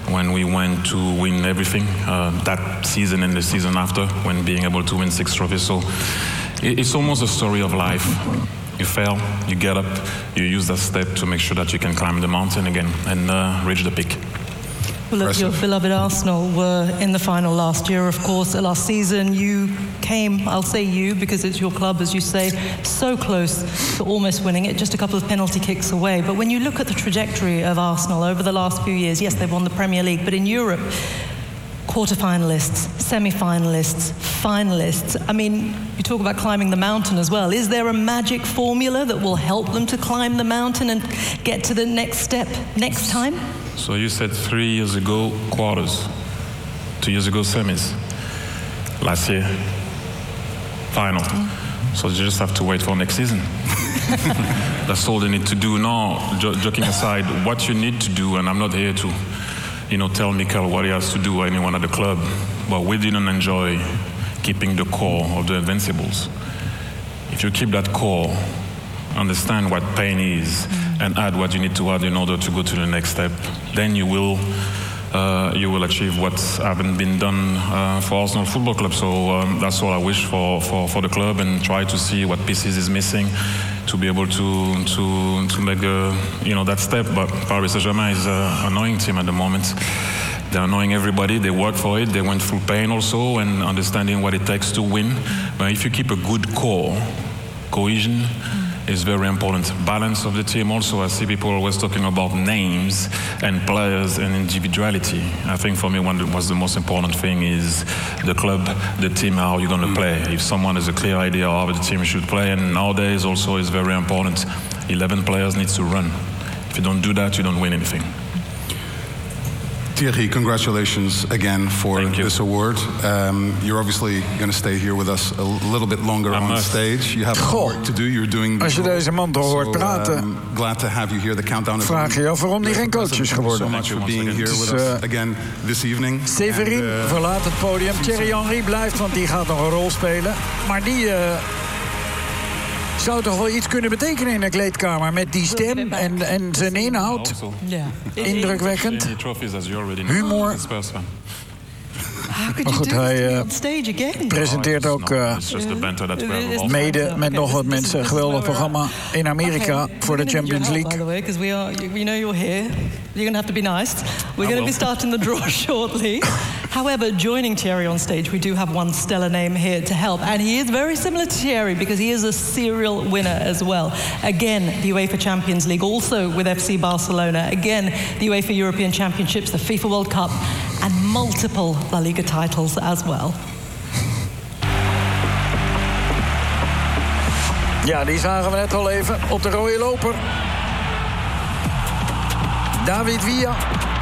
when we went to win everything that season and the season after, when being able to win 6 trophies. So it's almost a story of life. You fail, you get up, you use that step to make sure that you can climb the mountain again and reach the peak. Well, look, your beloved Arsenal were in the final last year, of course. Last season, you came, I'll say you, because it's your club, as you say, so close to almost winning it, just a couple of penalty kicks away. But when you look at the trajectory of Arsenal over the last few years, yes, they've won the Premier League, but in Europe, quarter-finalists, semi-finalists, finalists. I mean, you talk about climbing the mountain as well. Is there a magic formula that will help them to climb the mountain and get to the next step next time? So you said 3 years ago, quarters. 2 years ago, semis. Last year, final. So you just have to wait for next season. That's all they need to do now. Joking aside, what you need to do, and I'm not here to tell Mikel what he has to do or anyone at the club, but we didn't enjoy keeping the core of the Invincibles. If you keep that core, understand what pain is, and add what you need to add in order to go to the next step, then you will achieve what haven't been done for Arsenal Football Club. So that's all I wish for the club, and try to see what pieces is missing to be able to make that step. But Paris Saint-Germain is an annoying team at the moment. They're annoying everybody. They work for it. They went through pain also, and understanding what it takes to win. But if you keep a good core, cohesion is very important. Balance of the team also. I see people always talking about names and players and individuality. I think for me, what's the most important thing is the club, the team, how you're going to play. If someone has a clear idea of how the team should play, and nowadays also is very important, 11 players needs to run. If you don't do that, you don't win anything. Thierry, congratulations again for this award. You're obviously going to stay here with us a little bit longer on stage. You have work to do. You're doing. Als je deze man toch hoort praten, glad to have you here. The countdown is. Vraag je af waarom hij geen coach is geworden. So much for being here with us again this evening. Severin verlaat het podium. Thierry Henry blijft, want die gaat nog een rol spelen. Maar die zou toch wel iets kunnen betekenen in de kleedkamer met die stem en zijn inhoud. Indrukwekkend. Humor. Maar goed, hij presenteert ook mede met nog wat mensen een geweldig programma in Amerika voor de Champions League. By the way, because we know you're here. You're going to have to be nice. We're going to be starting the draw shortly. However, joining Thierry on stage, we do have one stellar name here to help. And he is very similar to Thierry because he is a serial winner as well. Again, the UEFA Champions League, also with FC Barcelona. Again, the UEFA European Championships, the FIFA World Cup, and multiple La Liga titles as well. Ja, die zagen we net al even op de rode loper. David Villa.